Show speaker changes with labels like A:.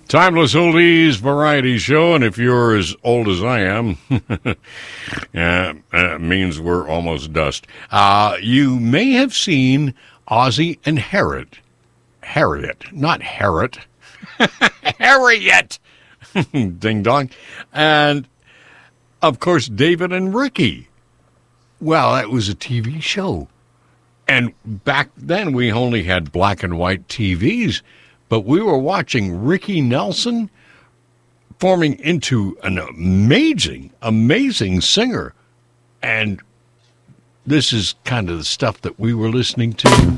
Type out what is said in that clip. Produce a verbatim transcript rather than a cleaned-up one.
A: Timeless Oldies Variety Show, and if you're as old as I am, uh, uh, means we're almost dust. Uh, you may have seen Ozzie and Harriet. Harriet, not Harriet. Harriet! Ding dong. And, of course, David and Ricky. Well, that was a T V show. And back then, we only had black and white T Vs. But we were watching Ricky Nelson forming into an amazing, amazing singer. And this is kind of the stuff that we were listening to.